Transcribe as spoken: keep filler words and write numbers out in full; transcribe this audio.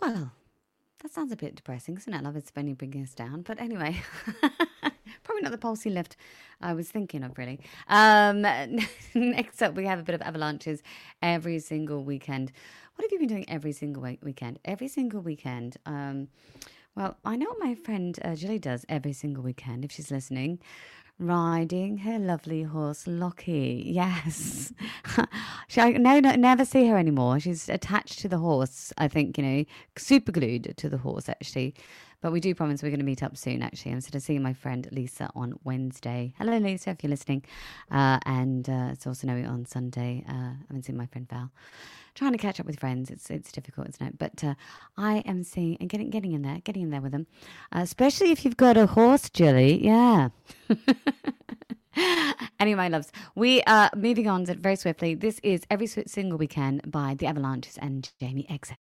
Well, that sounds a bit depressing, isn't it? Love is only bringing us down. But anyway, probably not the pulsey lift I was thinking of, really. Um, next up, we have a bit of avalanches every single weekend. What have you been doing every single week- weekend? Every single weekend. Um, well, I know what my friend uh, Julie does every single weekend, if she's listening. Riding her lovely horse, Lockie. Yes. she, I no, no, never see her anymore. She's attached to the horse, I think, you know, super glued to the horse, actually. But we do promise we're going to meet up soon, actually. I'm sort of seeing my friend Lisa on Wednesday. Hello, Lisa, if you're listening. Uh, and uh, it's also Noe on Sunday. Uh, I haven't seen my friend Val. Trying to catch up with friends, it's it's difficult, isn't it? But uh, I am seeing and getting getting in there, getting in there with them, uh, especially if you've got a horse, Jilly. Yeah. Anyway, my loves, we are moving on very swiftly. This is Every Single Weekend by The Avalanches and Jamie X.